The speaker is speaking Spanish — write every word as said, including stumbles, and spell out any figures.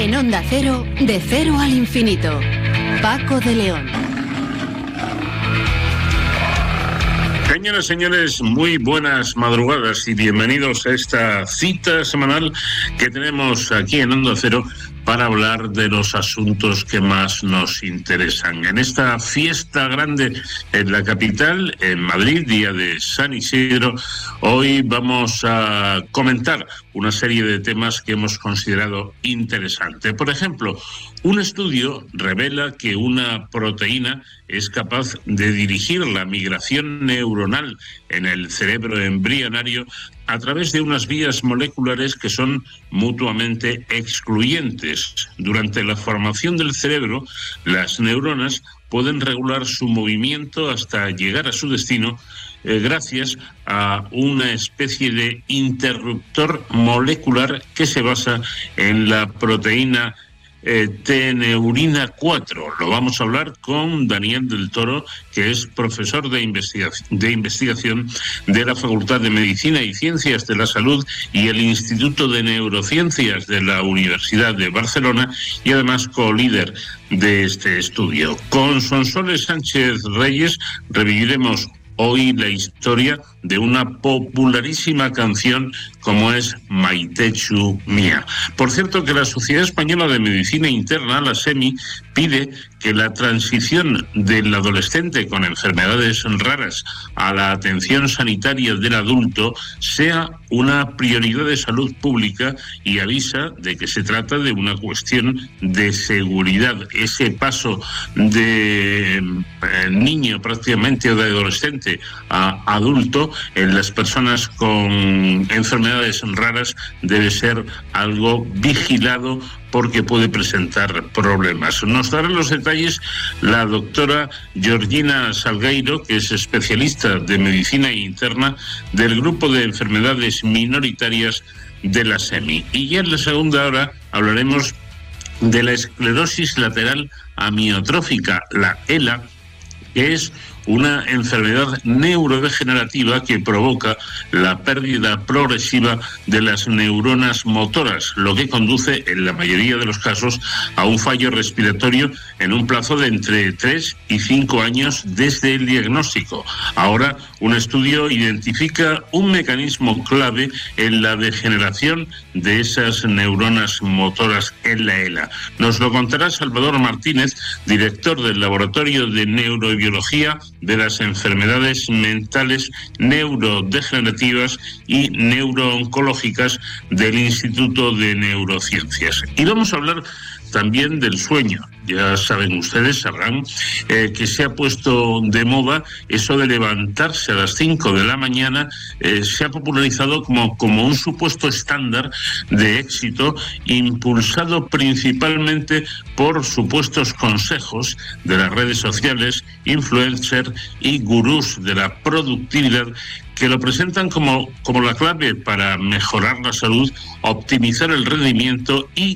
En Onda Cero, de cero al infinito. Paco de León. Señoras y señores, muy buenas madrugadas y bienvenidos a esta cita semanal que tenemos aquí en Onda Cero para hablar de los asuntos que más nos interesan. En esta fiesta grande en la capital, en Madrid, día de San Isidro, hoy vamos a comentar una serie de temas que hemos considerado interesantes. Por ejemplo, un estudio revela que una proteína es capaz de dirigir la migración neuronal en el cerebro embrionario a través de unas vías moleculares que son mutuamente excluyentes. Durante la formación del cerebro, las neuronas pueden regular su movimiento hasta llegar a su destino eh, gracias a una especie de interruptor molecular que se basa en la proteína Eh, T-neurina cuatro. Lo vamos a hablar con Daniel del Toro, que es profesor de investigación, de investigación de la Facultad de Medicina y Ciencias de la Salud y el Instituto de Neurociencias de la Universidad de Barcelona y además co-líder de este estudio. Con Sonsoles Sánchez Reyes reviviremos hoy la historia de una popularísima canción como es Maitechu Mía. Por cierto, que la Sociedad Española de Medicina Interna, la SEMI, pide que la transición del adolescente con enfermedades raras a la atención sanitaria del adulto sea una prioridad de salud pública y avisa de que se trata de una cuestión de seguridad. Ese paso de eh, niño prácticamente o de adolescente a adulto en las personas con enfermedades raras debe ser algo vigilado porque puede presentar problemas. Nos dará los detalles la doctora Georgina Salgueiro, que es especialista de medicina interna del grupo de enfermedades minoritarias de la SEMI. Y ya en la segunda hora hablaremos de la esclerosis lateral amiotrófica, la ELA, que es una enfermedad neurodegenerativa que provoca la pérdida progresiva de las neuronas motoras, lo que conduce en la mayoría de los casos a un fallo respiratorio en un plazo de entre tres y cinco años desde el diagnóstico. Ahora, un estudio identifica un mecanismo clave en la degeneración de esas neuronas motoras en la ELA. Nos lo contará Salvador Martínez, director del Laboratorio de Neurobiología de las enfermedades mentales neurodegenerativas y neurooncológicas del Instituto de Neurociencias. Y vamos a hablar también del sueño. Ya saben ustedes, sabrán, eh, que se ha puesto de moda eso de levantarse a las cinco de la mañana, eh, se ha popularizado como, como un supuesto estándar de éxito, impulsado principalmente por supuestos consejos de las redes sociales, influencers y gurús de la productividad que lo presentan como, como la clave para mejorar la salud, optimizar el rendimiento y